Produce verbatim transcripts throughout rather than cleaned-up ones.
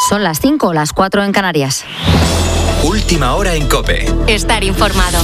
Son las cinco, las cuatro en Canarias. Última hora en COPE. Estar informado.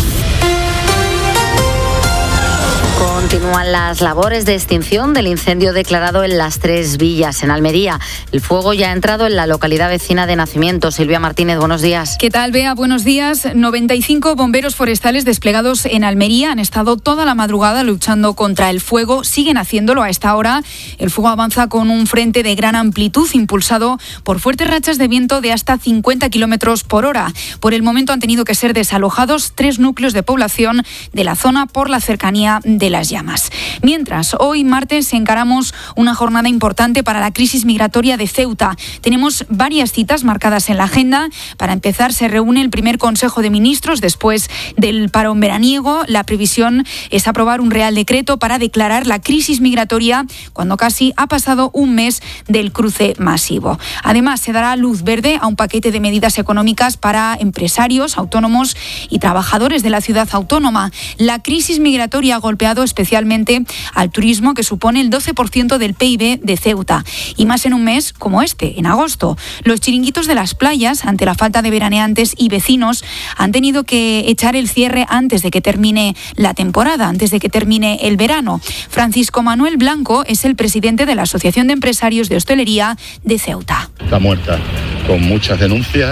Continúan las labores de extinción del incendio declarado en Las Tres Villas, en Almería. El fuego ya ha entrado en la localidad vecina de Nacimiento. Silvia Martínez, buenos días. ¿Qué tal, Bea? Buenos días. noventa y cinco bomberos forestales desplegados en Almería han estado toda la madrugada luchando contra el fuego. Siguen haciéndolo a esta hora. El fuego avanza con un frente de gran amplitud impulsado por fuertes rachas de viento de hasta cincuenta kilómetros por hora. Por el momento han tenido que ser desalojados tres núcleos de población de la zona por la cercanía de las llamas. Mientras, hoy martes encaramos una jornada importante para la crisis migratoria de Ceuta. Tenemos varias citas marcadas en la agenda. Para empezar, se reúne el primer Consejo de Ministros después del parón veraniego. La previsión es aprobar un Real Decreto para declarar la crisis migratoria cuando casi ha pasado un mes del cruce masivo. Además, se dará luz verde a un paquete de medidas económicas para empresarios, autónomos y trabajadores de la ciudad autónoma. La crisis migratoria ha golpeado especialmente al turismo, que supone el doce por ciento del P I B de Ceuta, y más en un mes como este, en agosto. Los chiringuitos de las playas, ante la falta de veraneantes y vecinos, han tenido que echar el cierre antes de que termine la temporada, antes de que termine el verano. Francisco Manuel Blanco es el presidente de la Asociación de Empresarios de Hostelería de Ceuta. Está muerta, con muchas denuncias,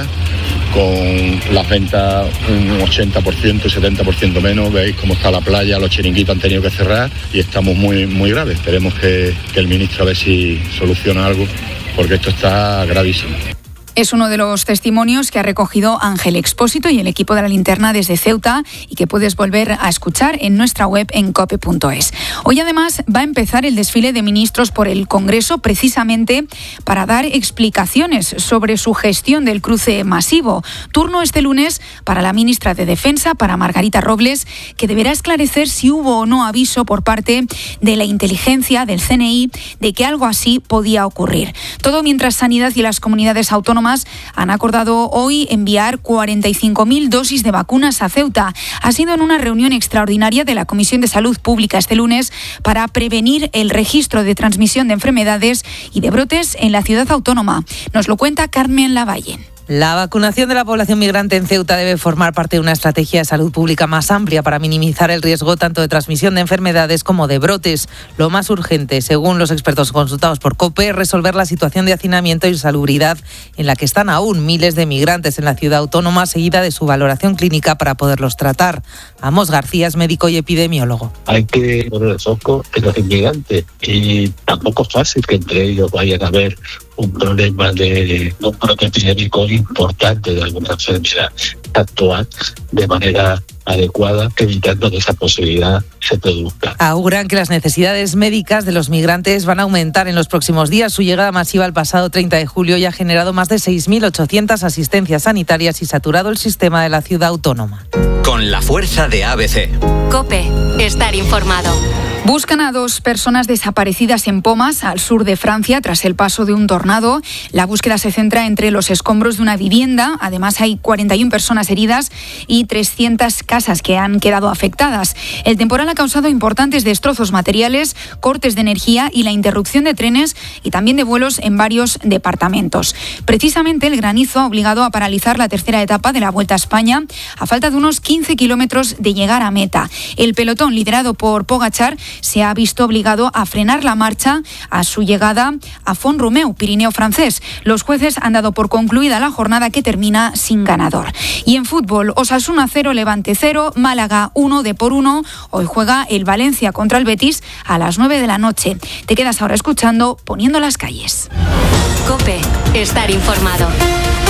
con las ventas un ochenta por ciento, setenta por ciento menos. Veis cómo está la playa, los chiringuitos han tenido que cerrar y estamos muy, muy graves. Esperemos que, que el ministro a ver si soluciona algo, porque esto está gravísimo. Es uno de los testimonios que ha recogido Ángel Expósito y el equipo de La Linterna desde Ceuta y que puedes volver a escuchar en nuestra web en cope punto es. Hoy además va a empezar el desfile de ministros por el Congreso, precisamente para dar explicaciones sobre su gestión del cruce masivo. Turno este lunes para la ministra de Defensa, para Margarita Robles, que deberá esclarecer si hubo o no aviso por parte de la inteligencia, del C N I, de que algo así podía ocurrir. Todo mientras Sanidad y las comunidades autónomas han acordado hoy enviar cuarenta y cinco mil dosis de vacunas a Ceuta. Ha sido en una reunión extraordinaria de la Comisión de Salud Pública este lunes para prevenir el registro de transmisión de enfermedades y de brotes en la ciudad autónoma. Nos lo cuenta Carmen Lavalle. La vacunación de la población migrante en Ceuta debe formar parte de una estrategia de salud pública más amplia para minimizar el riesgo tanto de transmisión de enfermedades como de brotes. Lo más urgente, según los expertos consultados por COPE, es resolver la situación de hacinamiento y salubridad en la que están aún miles de migrantes en la ciudad autónoma, seguida de su valoración clínica para poderlos tratar. Amos García es médico y epidemiólogo. Hay que poner el foco en los inmigrantes y tampoco es fácil que entre ellos vayan a haber un problema de un brote epidémico importante de alguna enfermedad, actuar de manera adecuada, evitando que esa posibilidad se produzca. Auguran que las necesidades médicas de los migrantes van a aumentar en los próximos días. Su llegada masiva el pasado treinta de julio ya ha generado más de seis mil ochocientas asistencias sanitarias y saturado el sistema de la ciudad autónoma. Con la fuerza de A B C. COPE. Estar informado. Buscan a dos personas desaparecidas en Pomas, al sur de Francia, tras el paso de un tornado. La búsqueda se centra entre los escombros de una vivienda. Además, hay cuarenta y una personas heridas y trescientas casas que han quedado afectadas. El temporal ha causado importantes destrozos materiales, cortes de energía y la interrupción de trenes y también de vuelos en varios departamentos. Precisamente, el granizo ha obligado a paralizar la tercera etapa de la Vuelta a España, a falta de unos quince kilómetros de llegar a meta. El pelotón, liderado por Pogačar, se ha visto obligado a frenar la marcha a su llegada a Font-Romeu, Pirineo francés. Los jueces han dado por concluida la jornada, que termina sin ganador. Y en fútbol, Osasuna cero, Levante cero, Málaga uno, Depor uno. Hoy juega el Valencia contra el Betis a las nueve de la noche. Te quedas ahora escuchando Poniendo las calles. COPE. Estar informado.